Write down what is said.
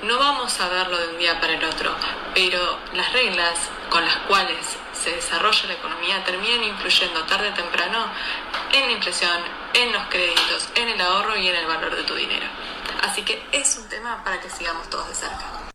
No vamos a verlo de un día para el otro, pero las reglas con las cuales se desarrolla la economía terminan influyendo tarde o temprano en la inflación, en los créditos, en el ahorro y en el valor de tu dinero. Así que es un tema para que sigamos todos de cerca.